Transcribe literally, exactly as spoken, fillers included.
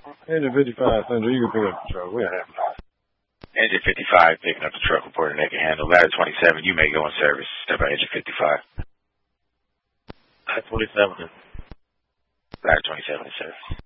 Engine fifty-five, Sandra, you can pick up the truck. We'll have it. Engine fifty-five, picking up the truck, reporting they can handle. Ladder twenty-seven, you may go in service. Step by engine fifty-five. Ladder twenty-seven. Ladder twenty-seven in service.